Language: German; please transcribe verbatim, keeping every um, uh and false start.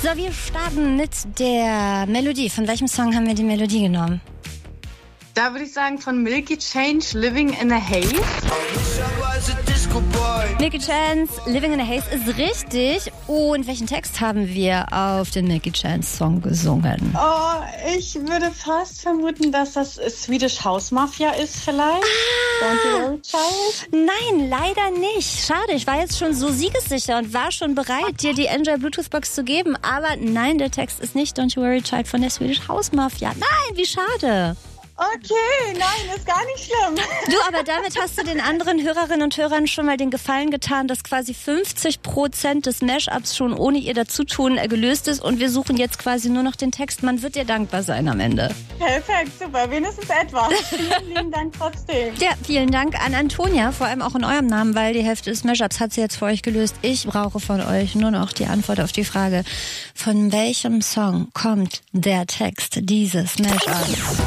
So, wir starten mit der Melodie. Von welchem Song haben wir die Melodie genommen? Da würde ich sagen von Milky Chance, Living in a Haze. Milky Chance, Living in a Haze ist richtig. Und welchen Text haben wir auf den Milky Chance Song gesungen? Oh, ich würde fast vermuten, dass das Swedish House Mafia ist vielleicht. Ah, Don't you worry, child? Nein, leider nicht. Schade, ich war jetzt schon so siegessicher und war schon bereit, dir die Enjoy Bluetooth Box zu geben. Aber nein, der Text ist nicht Don't You Worry Child von der Swedish House Mafia. Nein, wie schade. Okay, nein, ist gar nicht schlimm. Du, aber damit hast du den anderen Hörerinnen und Hörern schon mal den Gefallen getan, dass quasi fünfzig Prozent des Mashups schon ohne ihr Dazutun gelöst ist und wir suchen jetzt quasi nur noch den Text. Man wird dir dankbar sein am Ende. Perfekt, super, wenigstens etwas. Vielen lieben Dank trotzdem. Ja, vielen Dank an Antonia, vor allem auch in eurem Namen, weil die Hälfte des Mashups hat sie jetzt für euch gelöst. Ich brauche von euch nur noch die Antwort auf die Frage, von welchem Song kommt der Text dieses Mashups?